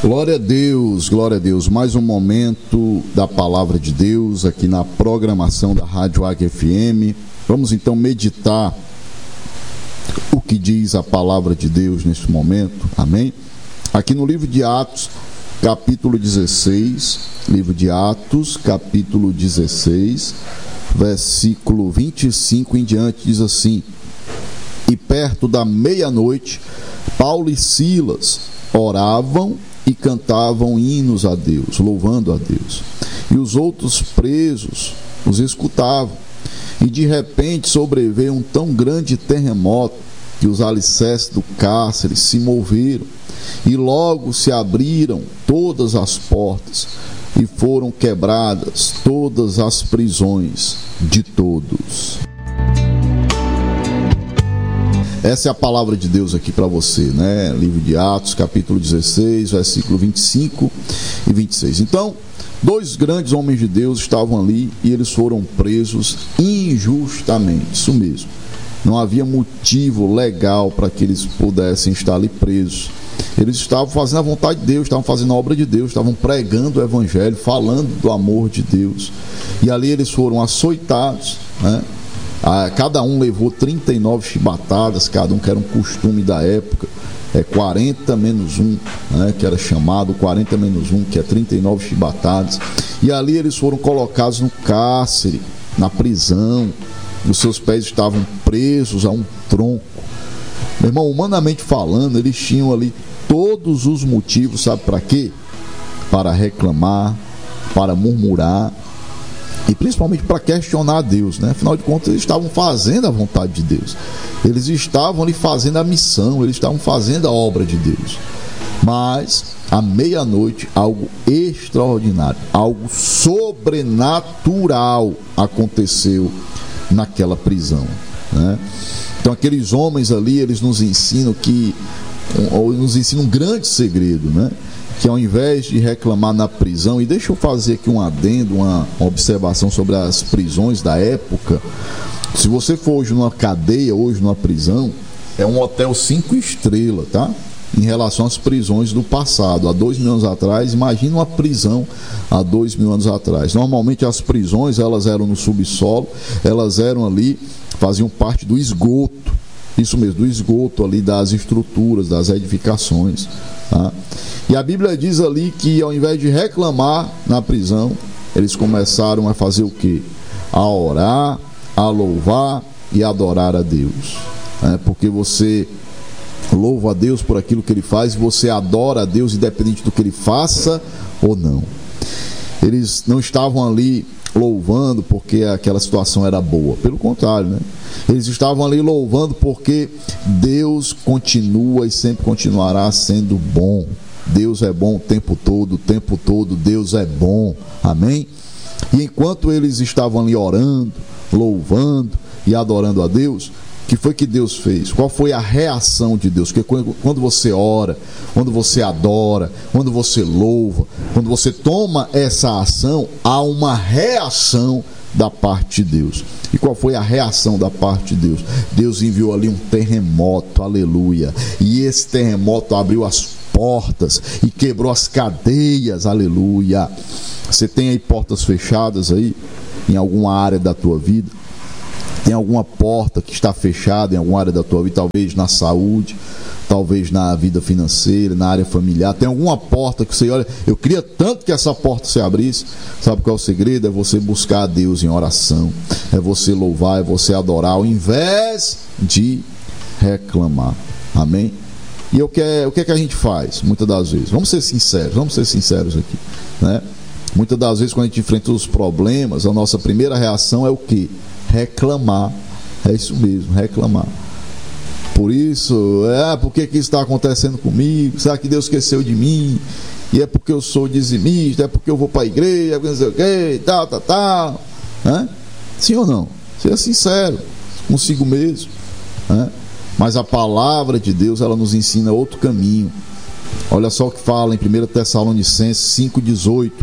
Glória a Deus, mais um momento da Palavra de Deus aqui na programação da Rádio Águia FM. Vamos então meditar o que diz a Palavra de Deus neste momento, amém? Aqui no livro de Atos, capítulo 16, livro de Atos, capítulo 16, versículo 25 em diante, diz assim: E perto da meia-noite, Paulo e Silas oravam e cantavam hinos a Deus, louvando a Deus. E os outros presos os escutavam. E de repente sobreveio um tão grande terremoto que os alicerces do cárcere se moveram. E logo se abriram todas as portas e foram quebradas todas as prisões de todos. Essa é a palavra de Deus aqui para você, né? Livro de Atos, capítulo 16, versículo 25 e 26. Então, dois grandes homens de Deus estavam ali e eles foram presos injustamente, isso mesmo. Não havia motivo legal para que eles pudessem estar ali presos. Eles estavam fazendo a vontade de Deus, estavam fazendo a obra de Deus, estavam pregando o Evangelho, falando do amor de Deus. E ali eles foram açoitados, né? Cada um levou 39 chibatadas, cada um, que era um costume da época, 40 menos 1, né, que era chamado 40 menos 1, que é 39 chibatadas. E ali eles foram colocados no cárcere, na prisão. Os seus pés estavam presos a um tronco. Meu irmão, humanamente falando, eles tinham ali todos os motivos, sabe para quê? Para reclamar, para murmurar, e principalmente para questionar a Deus, né? Afinal de contas, eles estavam fazendo a vontade de Deus. Eles estavam ali fazendo a missão, eles estavam fazendo a obra de Deus. Mas, à meia-noite, algo extraordinário, algo sobrenatural aconteceu naquela prisão, né? Então, aqueles homens ali, eles nos ensinam um grande segredo, né? Que ao invés de reclamar na prisão, e deixa eu fazer aqui um adendo, uma observação sobre as prisões da época. Se você for hoje numa cadeia, hoje numa prisão, é um hotel 5 estrelas, tá? Em relação às prisões do passado, há 2.000 anos atrás, imagina uma prisão há 2.000 anos atrás. Normalmente as prisões, elas eram no subsolo, elas eram ali, faziam parte do esgoto, isso mesmo, do esgoto ali das estruturas, das edificações, tá? E a Bíblia diz ali que ao invés de reclamar na prisão, eles começaram a fazer o quê? A orar, a louvar e a adorar a Deus, né? Porque você louva a Deus por aquilo que Ele faz e você adora a Deus independente do que Ele faça ou não. Eles não estavam ali louvando porque aquela situação era boa, pelo contrário, né? Eles estavam ali louvando porque Deus continua e sempre continuará sendo bom. Deus é bom o tempo todo Deus é bom, amém? E enquanto eles estavam ali orando, louvando e adorando a Deus, o que foi que Deus fez? Qual foi a reação de Deus? Porque quando você ora, quando você adora, quando você louva, quando você toma essa ação, há uma reação da parte de Deus. E qual foi a reação da parte de Deus? Deus enviou ali um terremoto, aleluia. E esse terremoto abriu as portas e quebrou as cadeias, aleluia. Você tem aí portas fechadas aí em alguma área da tua vida? Tem alguma porta que está fechada em alguma área da tua vida? Talvez na saúde, talvez na vida financeira, na área familiar. Tem alguma porta que você olha, eu queria tanto que essa porta se abrisse. Sabe qual é o segredo? É você buscar a Deus em oração, é você louvar, é você adorar, ao invés de reclamar, amém? E o que é que a gente faz muitas das vezes? Vamos ser sinceros aqui, né? Muitas das vezes, quando a gente enfrenta os problemas, a nossa primeira reação é o quê? Reclamar. É isso mesmo, reclamar. Por isso, por que isso está acontecendo comigo? Será que Deus esqueceu de mim? E é porque eu sou dizimista, é porque eu vou para a igreja, não sei o quê, tal. Né? Sim ou não? Seja sincero consigo mesmo, né? Mas a palavra de Deus, ela nos ensina outro caminho. Olha só o que fala em 1 Tessalonicenses 5,18.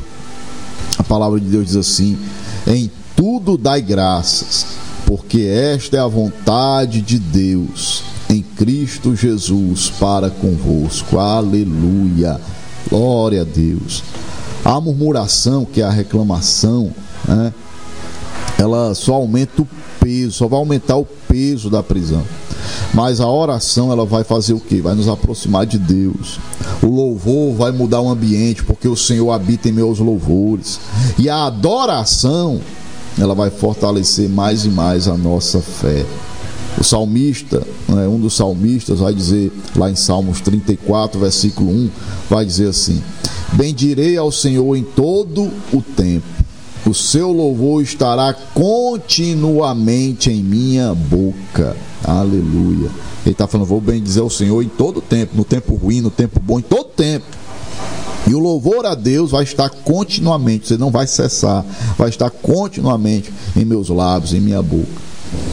A palavra de Deus diz assim: em tudo dai graças, porque esta é a vontade de Deus em Cristo Jesus para convosco. Aleluia. Glória a Deus. A murmuração, que é a reclamação, né, ela só aumenta o peso, só vai aumentar o peso da prisão. Mas a oração, ela vai fazer o quê? Vai nos aproximar de Deus. O louvor vai mudar o ambiente, porque o Senhor habita em meus louvores. E a adoração, ela vai fortalecer mais e mais a nossa fé. O salmista, um dos salmistas, vai dizer lá em Salmos 34, versículo 1, vai dizer assim: bendirei ao Senhor em todo o tempo, o seu louvor estará continuamente em minha boca. Aleluia. Ele está falando, vou bendizer ao Senhor em todo o tempo, no tempo ruim, no tempo bom, em todo tempo. E o louvor a Deus vai estar continuamente, você não vai cessar, vai estar continuamente em meus lábios, em minha boca.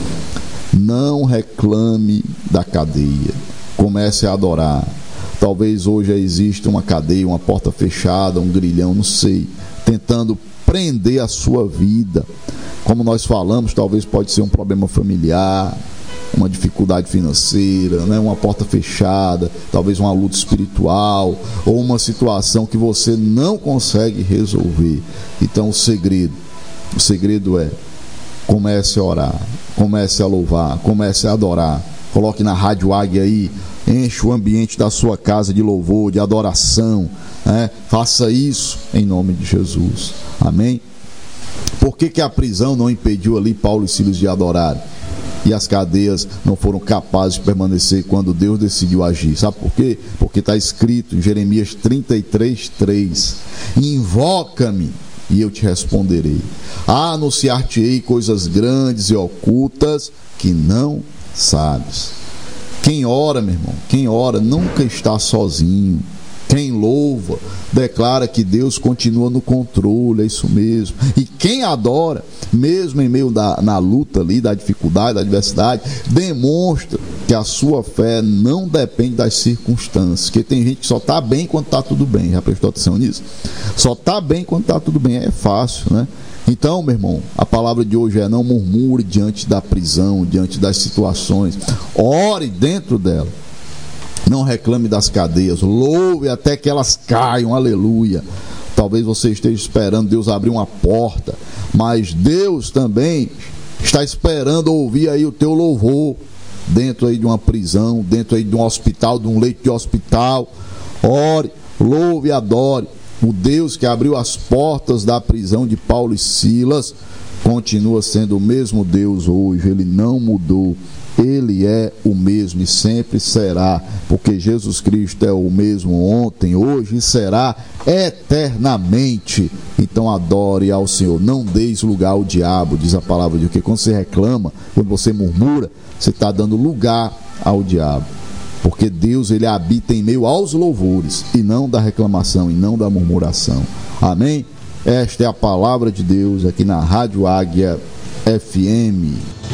Não reclame da cadeia, comece a adorar. Talvez hoje exista uma cadeia, uma porta fechada, um grilhão, não sei, tentando prender a sua vida. Como nós falamos, talvez pode ser um problema familiar, uma dificuldade financeira, uma porta fechada, talvez uma luta espiritual, ou uma situação que você não consegue resolver. Então o segredo é: comece a orar, comece a louvar, comece a adorar. Coloque na Rádio Águia aí, enche o ambiente da sua casa de louvor, de adoração, faça isso em nome de Jesus. Amém? Por que a prisão não impediu ali Paulo e Silas de adorar? E as cadeias não foram capazes de permanecer quando Deus decidiu agir. Sabe por quê? Porque está escrito em Jeremias 33:3: invoca-me e eu te responderei. Anunciar-te-ei coisas grandes e ocultas que não sabes. Quem ora, meu irmão, quem ora nunca está sozinho. Quem louva, declara que Deus continua no controle, é isso mesmo. E quem adora, mesmo em meio na luta ali, da dificuldade, da adversidade, demonstra que a sua fé não depende das circunstâncias. Porque tem gente que só está bem quando está tudo bem. Já prestou atenção nisso? Só está bem quando está tudo bem, é fácil, né? Então, meu irmão, a palavra de hoje é: não murmure diante da prisão, diante das situações. Ore dentro dela. Não reclame das cadeias, louve até que elas caiam, aleluia. Talvez você esteja esperando Deus abrir uma porta, mas Deus também está esperando ouvir aí o teu louvor, dentro aí de uma prisão, dentro aí de um hospital, de um leito de hospital. Ore, louve e adore. O Deus que abriu as portas da prisão de Paulo e Silas continua sendo o mesmo Deus hoje, ele não mudou. Ele é o mesmo e sempre será, porque Jesus Cristo é o mesmo ontem, hoje e será eternamente. Então adore ao Senhor, não deis lugar ao diabo, diz a palavra de Deus, porque quando você reclama, quando você murmura, você está dando lugar ao diabo, porque Deus, ele habita em meio aos louvores, e não da reclamação, e não da murmuração. Amém? Esta é a palavra de Deus aqui na Rádio Águia FM.